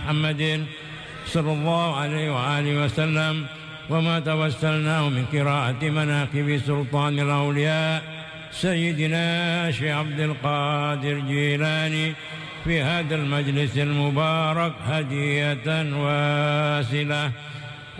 محمد صلى الله عليه وآله وسلم، وما توسلناه من قراءة مناقب سلطان الأولياء سيدنا شيخ عبد القادر جيلاني في هذا المجلس المبارك هدية واسلة